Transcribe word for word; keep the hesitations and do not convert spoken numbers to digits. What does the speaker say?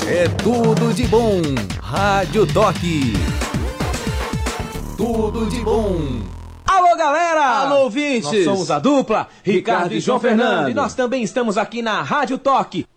É tudo de bom. Rádio Toque. Tudo de bom. Alô, galera! Alô, ouvintes! Nós somos a dupla Ricardo Ricardo e João e João Fernando. Fernando. E nós também estamos aqui na Rádio Toque.